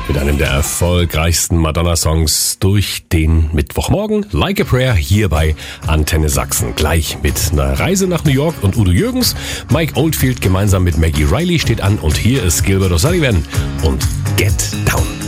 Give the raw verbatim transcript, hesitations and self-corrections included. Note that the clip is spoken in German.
mit einem der erfolgreichsten Madonna-Songs durch den Mittwochmorgen. Like a Prayer hier bei Antenne Sachsen. Gleich mit einer Reise nach New York und Udo Jürgens. Mike Oldfield gemeinsam mit Maggie Riley steht an und hier ist Gilbert O'Sullivan und Get Down.